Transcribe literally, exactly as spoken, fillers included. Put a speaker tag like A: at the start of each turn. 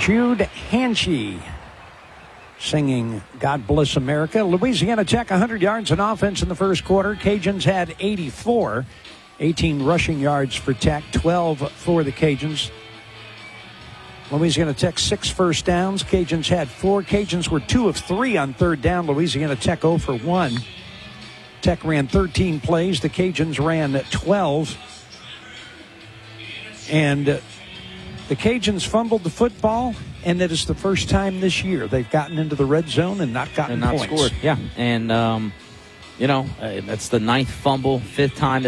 A: Jude Hanchey singing God Bless America. Louisiana Tech one hundred yards in offense in the first quarter. Cajuns had eighty-four. eighteen rushing yards for Tech, twelve for the Cajuns. Louisiana Tech six first downs. Cajuns had four. Cajuns were two of three on third down. Louisiana Tech zero for one. Tech ran thirteen plays. The Cajuns ran twelve. And uh, the Cajuns fumbled the football, and that is the first time this year they've gotten into the red zone and not gotten
B: and not
A: points.
B: scored. Yeah, and, um, you know, uh, that's the ninth fumble, fifth time